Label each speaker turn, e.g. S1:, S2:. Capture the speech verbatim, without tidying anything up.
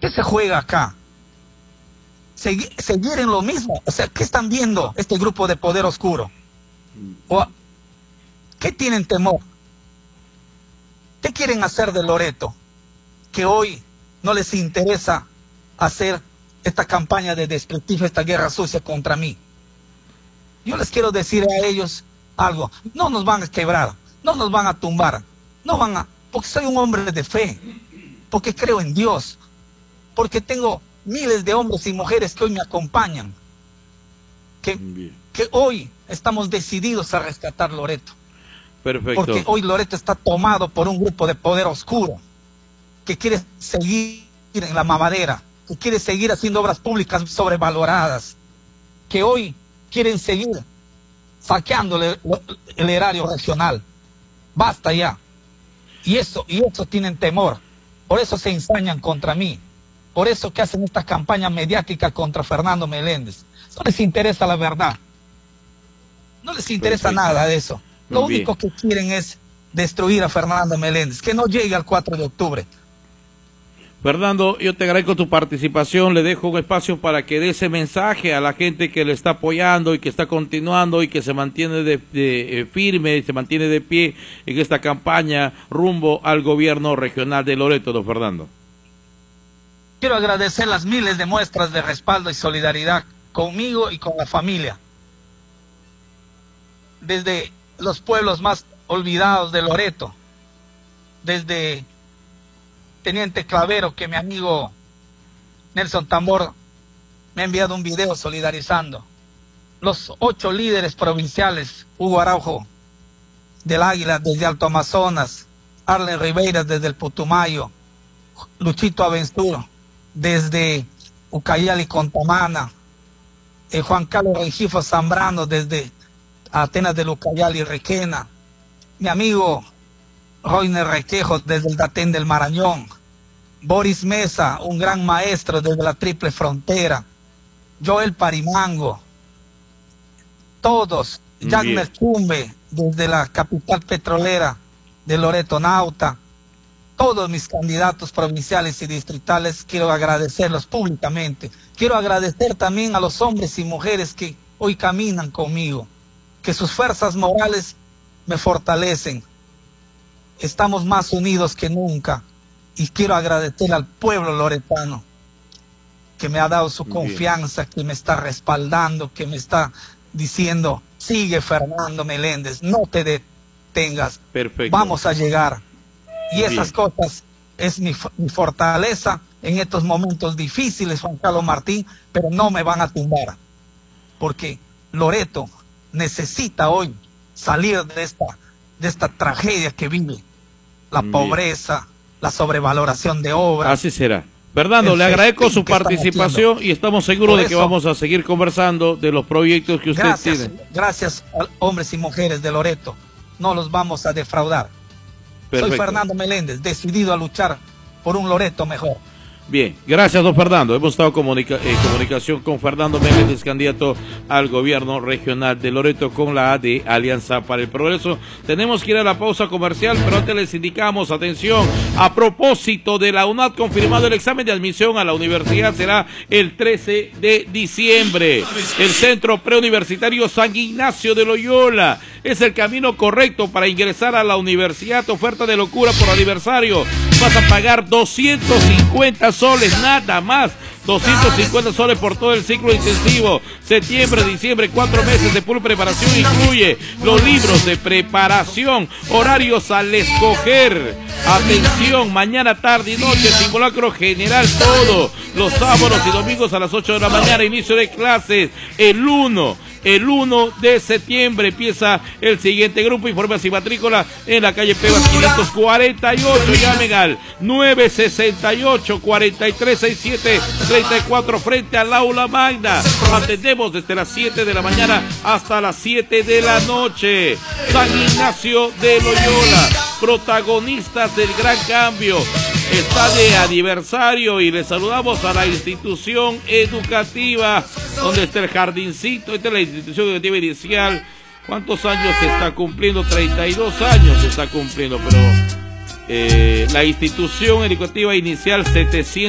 S1: ¿Qué se juega acá? Segui seguir en lo mismo. O sea, ¿qué están viendo este grupo de poder oscuro? ¿O qué tienen temor? ¿Qué quieren hacer de Loreto? Que hoy no les interesa hacer esta campaña de desprestigio, esta guerra sucia contra mí. Yo les quiero decir a ellos algo. No nos van a quebrar, no nos van a tumbar, no van a... Porque soy un hombre de fe, porque creo en Dios, porque tengo miles de hombres y mujeres que hoy me acompañan, que, que hoy estamos decididos a rescatar Loreto.
S2: Perfecto.
S1: Porque hoy Loreto está tomado por un grupo de poder oscuro que quiere seguir en la mamadera, que quiere seguir haciendo obras públicas sobrevaloradas, que hoy quieren seguir saqueando el, el erario regional. Basta ya. Y eso, y eso tienen temor. Por eso se ensañan contra mí. Por eso que hacen esta campaña mediática contra Fernando Meléndez. No les interesa la verdad. No les interesa Perfecto. nada de eso. Lo Muy único bien. que quieren es destruir a Fernando Meléndez, que no llegue al cuatro de octubre.
S2: Fernando, yo te agradezco tu participación, le dejo un espacio para que dé ese mensaje a la gente que le está apoyando y que está continuando y que se mantiene de, de, eh, firme y se mantiene de pie en esta campaña rumbo al gobierno regional de Loreto, don Fernando.
S1: Quiero agradecer las miles de muestras de respaldo y solidaridad conmigo y con la familia. Desde los pueblos más olvidados de Loreto, desde Teniente Clavero, que mi amigo Nelson Tambor me ha enviado un video solidarizando. Los ocho líderes provinciales, Hugo Araujo del Águila desde Alto Amazonas, Arlen Ribeira desde el Putumayo, Luchito Aventura desde Ucayali Contamana, eh, Juan Carlos Rengifo Zambrano desde Atenas del Ucayali Requena, mi amigo Roiner Requejo desde el Datén del Marañón, Boris Mesa, un gran maestro desde la Triple Frontera, Joel Parimango, todos, Jagmer Cumbe desde la capital petrolera de Loreto Nauta, todos mis candidatos provinciales y distritales, quiero agradecerlos públicamente. Quiero agradecer también a los hombres y mujeres que hoy caminan conmigo, que sus fuerzas morales me fortalecen. Estamos más unidos que nunca y quiero agradecer al pueblo loretano que me ha dado su Muy confianza, bien. que me está respaldando, que me está diciendo, sigue Fernando Meléndez, no te detengas,
S2: Perfecto.
S1: vamos a llegar. Y esas bien. cosas es mi, mi fortaleza en estos momentos difíciles, Juan Carlos Martín, pero no me van a tumbar, porque Loreto necesita hoy salir de esta, de esta tragedia que vive. La Bien. pobreza, la sobrevaloración de obras.
S2: Así será. Fernando, le agradezco su participación y estamos seguros de que vamos a seguir conversando de los proyectos que usted
S1: gracias,
S2: tiene.
S1: Gracias a hombres y mujeres de Loreto. No los vamos a defraudar. Perfecto. Soy Fernando Meléndez, decidido a luchar por un Loreto mejor.
S2: Bien, gracias don Fernando. Hemos estado en comunica eh, comunicación con Fernando Meléndez, candidato al gobierno regional de Loreto con la A de Alianza para el Progreso. Tenemos que ir a la pausa comercial, pero antes les indicamos, atención, a propósito de la UNAD, confirmado el examen de admisión a la universidad será el trece de diciembre. El Centro Preuniversitario San Ignacio de Loyola es el camino correcto para ingresar a la universidad. Oferta de locura por aniversario. Vas a pagar doscientos cincuenta soles, nada más. doscientos cincuenta soles por todo el ciclo intensivo. Septiembre, diciembre, cuatro meses de full preparación. Incluye los libros de preparación, horarios al escoger. Atención, mañana, tarde y noche, simulacro general, todo. Los sábados y domingos a las ocho de la mañana, inicio de clases. El uno. El uno de septiembre empieza el siguiente grupo. Informes y matrícula en la calle Pebas quinientos cuarenta y ocho. Llamen al nueve sesenta y ocho, cuarenta y tres sesenta y siete treinta y cuatro frente al aula magna. Atendemos desde las siete de la mañana hasta las siete de la noche. San Ignacio de Loyola, protagonistas del gran cambio. Está de aniversario y le saludamos a la institución educativa donde está el jardincito. Esta es la institución educativa inicial. ¿Cuántos años se está cumpliendo? treinta y dos años se está cumpliendo, pero eh, la institución educativa inicial setecientos